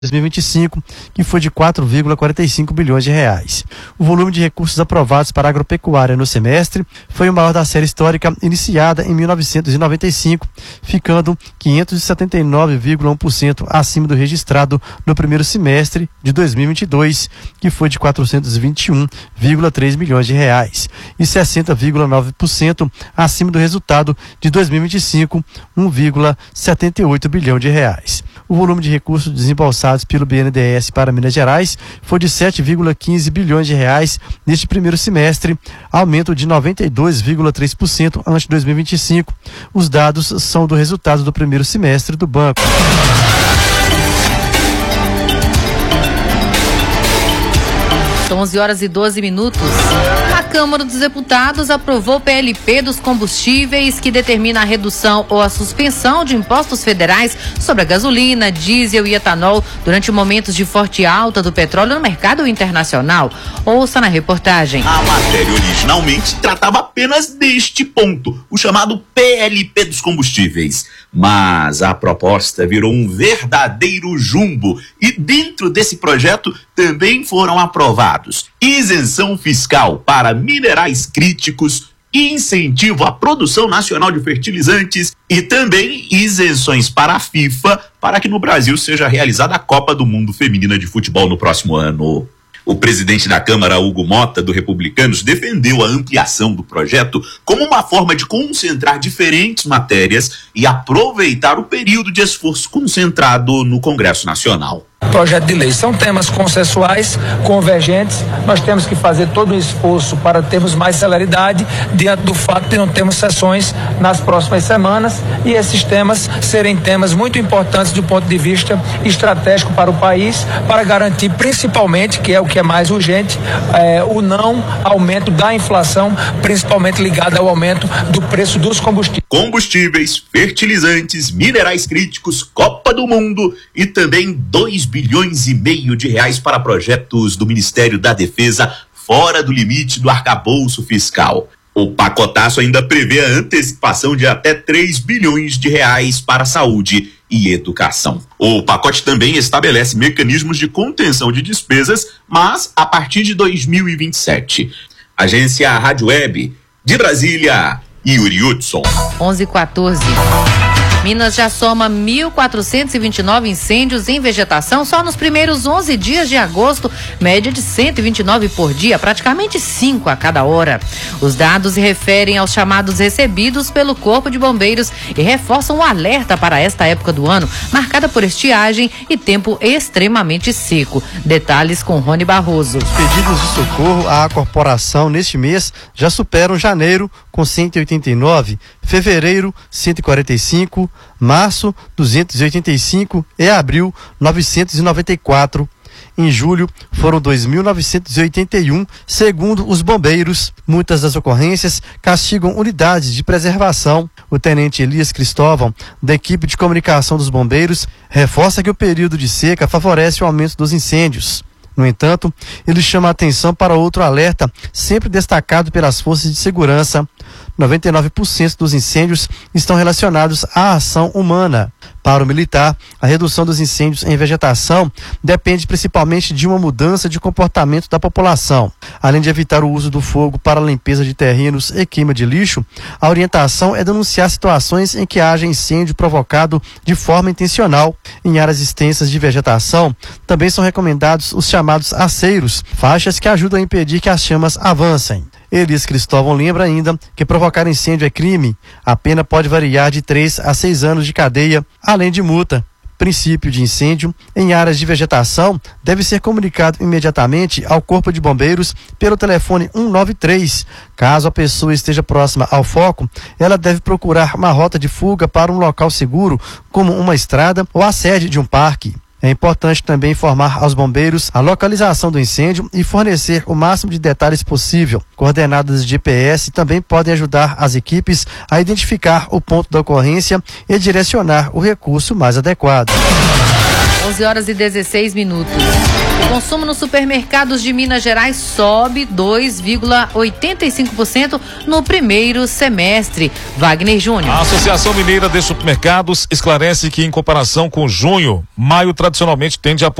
2025, que foi de 4,45 bilhões de reais. O volume de recursos aprovados para a agropecuária no semestre foi o maior da série histórica iniciada em 1995, ficando 579,1% acima do registrado no primeiro semestre de 2022, que foi de 421,3 bilhões de reais, e 60,9% acima do resultado de 2025, 1,78 bilhão de reais. O volume de recursos desembolsados pelo BNDES para Minas Gerais foi de 7,15 bilhões de reais neste primeiro semestre, aumento de 92,3% ante 2025. Os dados são do resultado do primeiro semestre do banco. São 11h12. A Câmara dos Deputados aprovou o PLP dos combustíveis, que determina a redução ou a suspensão de impostos federais sobre a gasolina, diesel e etanol durante momentos de forte alta do petróleo no mercado internacional. Ouça na reportagem. A matéria originalmente tratava apenas deste ponto, o chamado PLP dos combustíveis. Mas a proposta virou um verdadeiro jumbo e dentro desse projeto também foram aprovados isenção fiscal para minerais críticos, incentivo à produção nacional de fertilizantes e também isenções para a FIFA para que no Brasil seja realizada a Copa do Mundo Feminina de Futebol no próximo ano. O presidente da Câmara, Hugo Mota, do Republicanos, defendeu a ampliação do projeto como uma forma de concentrar diferentes matérias e aproveitar o período de esforço concentrado no Congresso Nacional. Projeto de lei são temas consensuais, convergentes. Nós temos que fazer todo o esforço para termos mais celeridade diante do fato de não termos sessões nas próximas semanas e esses temas serem temas muito importantes do ponto de vista estratégico para o país, para garantir principalmente, que é o que é mais urgente, o não aumento da inflação, principalmente ligado ao aumento do preço dos combustíveis. Combustíveis, fertilizantes, minerais críticos, Copa do Mundo e também 2,5 bilhões de reais para projetos do Ministério da Defesa fora do limite do arcabouço fiscal. O pacotaço ainda prevê a antecipação de até 3 bilhões de reais para saúde e educação. O pacote também estabelece mecanismos de contenção de despesas, mas a partir de 2027. Agência Rádio Web de Brasília, Yuri Hudson. 11h14. Minas já soma 1.429 incêndios em vegetação só nos primeiros 11 dias de agosto, média de 129 por dia, praticamente 5 a cada hora. Os dados se referem aos chamados recebidos pelo Corpo de Bombeiros e reforçam o alerta para esta época do ano, marcada por estiagem e tempo extremamente seco. Detalhes com Rony Barroso. Os pedidos de socorro à corporação neste mês já superam janeiro, com 189, fevereiro, 145, março, 285 e abril, 994. Em julho, foram 2.981, segundo os bombeiros. Muitas das ocorrências castigam unidades de preservação. O tenente Elias Cristóvão, da equipe de comunicação dos bombeiros, reforça que o período de seca favorece o aumento dos incêndios. No entanto, ele chama a atenção para outro alerta, sempre destacado pelas forças de segurança. 99% dos incêndios estão relacionados à ação humana. Para o militar, a redução dos incêndios em vegetação depende principalmente de uma mudança de comportamento da população. Além de evitar o uso do fogo para a limpeza de terrenos e queima de lixo, a orientação é denunciar situações em que haja incêndio provocado de forma intencional. Em áreas extensas de vegetação, também são recomendados os chamados aceiros, faixas que ajudam a impedir que as chamas avancem. Elias Cristóvão lembra ainda que provocar incêndio é crime. A pena pode variar de 3 a 6 anos de cadeia, além de multa. Princípio de incêndio em áreas de vegetação deve ser comunicado imediatamente ao Corpo de Bombeiros pelo telefone 193. Caso a pessoa esteja próxima ao foco, ela deve procurar uma rota de fuga para um local seguro, como uma estrada ou a sede de um parque. É importante também informar aos bombeiros a localização do incêndio e fornecer o máximo de detalhes possível. Coordenadas de GPS também podem ajudar as equipes a identificar o ponto da ocorrência e direcionar o recurso mais adequado. 11h16. O consumo nos supermercados de Minas Gerais sobe 2,85% no primeiro semestre. Wagner Júnior. A Associação Mineira de Supermercados esclarece que, em comparação com junho, maio tradicionalmente tende a